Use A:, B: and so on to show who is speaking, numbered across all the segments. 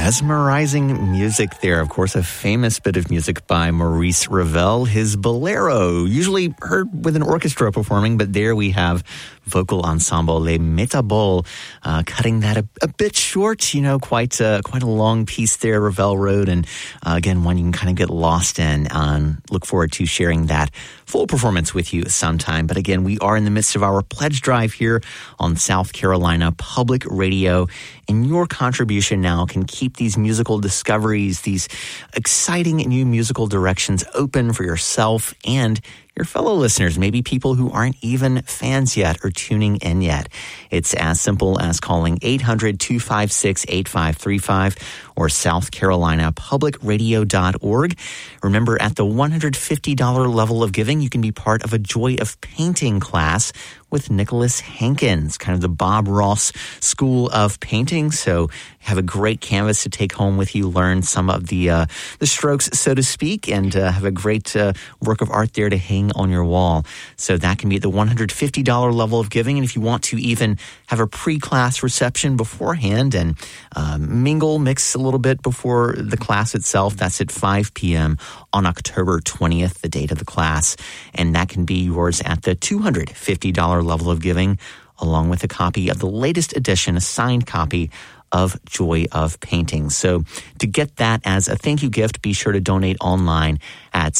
A: Mesmerizing music there. Of course, a famous bit of music by Maurice Ravel, his Bolero, usually heard with an orchestra performing, but there we have vocal ensemble Les Métaboles, cutting that a bit short, quite a long piece there Ravel wrote, and again, one you can kind of get lost in. Look forward to sharing that full performance with you sometime. But again, we are in the midst of our pledge drive here on South Carolina Public Radio, and your contribution now can keep these musical discoveries, these exciting new musical directions open for yourself and your fellow listeners, maybe people who aren't even fans yet or tuning in yet. It's as simple as calling 800-256-8535 or southcarolinapublicradio.org. Remember, at the $150 level of giving, you can be part of a Joy of Painting class with Nicholas Hankins, kind of the Bob Ross School of Painting. So have a great canvas to take home with you, learn some of the strokes, so to speak, and have a great work of art there to hang on your wall. So that can be at the $150 level of giving. And if you want to even have a pre-class reception beforehand and mix a little bit before the class itself, that's at 5 p.m. on October 20th, the date of the class. And that can be yours at the $250 level of giving, along with a copy of the latest edition, a signed copy of Joy of Painting. So to get that as a thank you gift, be sure to donate online at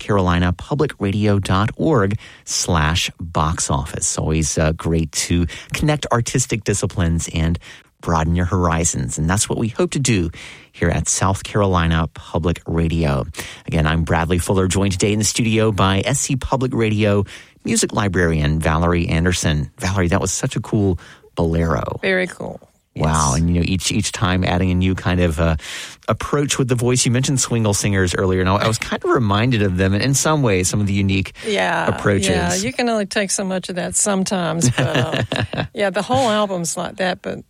A: southcarolinapublicradio.org/box office. Always great to connect artistic disciplines and broaden your horizons. And that's what we hope to do here at South Carolina Public Radio. Again, I'm Bradley Fuller, joined today in the studio by SC Public Radio music librarian Valerie Anderson. Valerie, that was such a cool bolero.
B: Very cool.
A: Wow.
B: Yes.
A: And, each time adding a new kind of approach with the voice. You mentioned swingle singers earlier, and I was kind of reminded of them in some ways, some of the unique approaches.
B: Yeah, you can only take so much of that sometimes. But, the whole album's like that. But,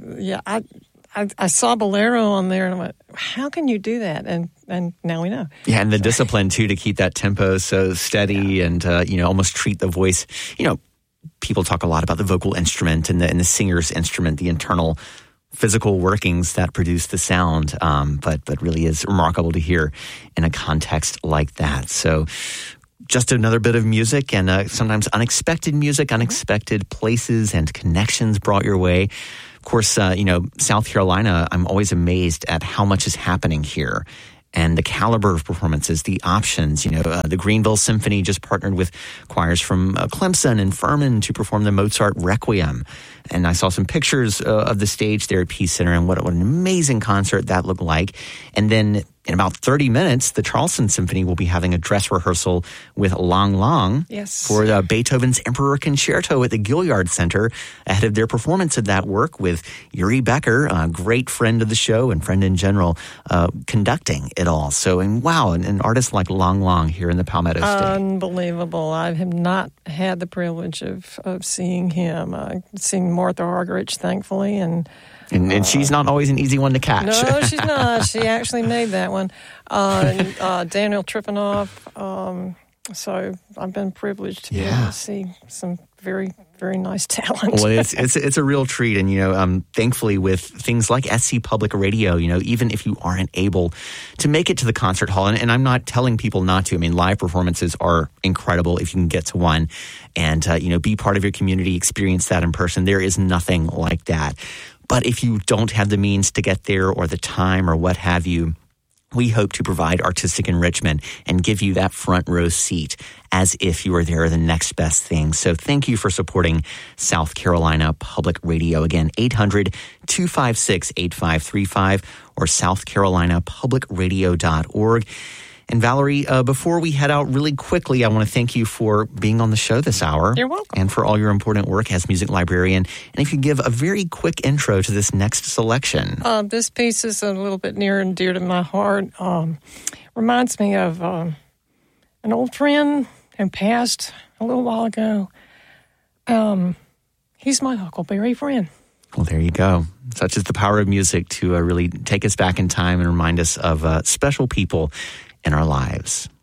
B: I saw bolero on there, and I went, how can you do that? And now we know. Yeah,
A: and the discipline, too, to keep that tempo so steady and, almost treat the voice, people talk a lot about the vocal instrument and the singer's instrument, the internal physical workings that produce the sound, but really is remarkable to hear in a context like that. So just another bit of music and sometimes unexpected music, unexpected places and connections brought your way. Of course, South Carolina, I'm always amazed at how much is happening here. And the caliber of performances, the options, the Greenville Symphony just partnered with choirs from Clemson and Furman to perform the Mozart Requiem. And I saw some pictures of the stage there at Peace Center and what an amazing concert that looked like. And then in about 30 minutes, the Charleston Symphony will be having a dress rehearsal with Lang Lang for Beethoven's Emperor Concerto at the Gilliard Center ahead of their performance of that work with Yuri Becker, a great friend of the show and friend in general, conducting it all. So, and an artist like Lang Lang here in the Palmetto State.
B: Unbelievable. I have not had the privilege of seeing him. I've seen Martha Argerich, thankfully, and
A: she's not always an easy one to catch.
B: No, she's not. She actually made that one. Daniel Trifonov. So I've been privileged to be able to see some very, very nice talent.
A: Well, it's a real treat. And, thankfully with things like SC Public Radio, even if you aren't able to make it to the concert hall, and I'm not telling people not to. I mean, live performances are incredible if you can get to one and, be part of your community, experience that in person. There is nothing like that. But if you don't have the means to get there or the time or what have you, we hope to provide artistic enrichment and give you that front row seat as if you were there, the next best thing. So thank you for supporting South Carolina Public Radio. Again, 800-256-8535 or southcarolinapublicradio.org. And Valerie, before we head out really quickly, I want to thank you for being on the show this hour.
B: You're welcome.
A: And for all your important work as music librarian. And if you give a very quick intro to this next selection.
B: This piece is a little bit near and dear to my heart. Reminds me of an old friend who passed a little while ago. He's my Huckleberry friend.
A: Well, there you go. Such is the power of music to really take us back in time and remind us of special people in our lives.